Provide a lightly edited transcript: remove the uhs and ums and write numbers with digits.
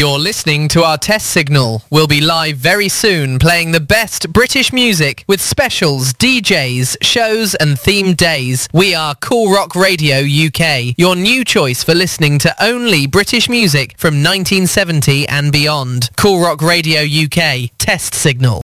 You're listening to our test signal. We'll be live very soon playing the best British music with specials, DJs, shows and themed days. We are Cool Rock Radio UK, your new choice for listening to only British music from 1970 and beyond. Cool Rock Radio UK, test signal.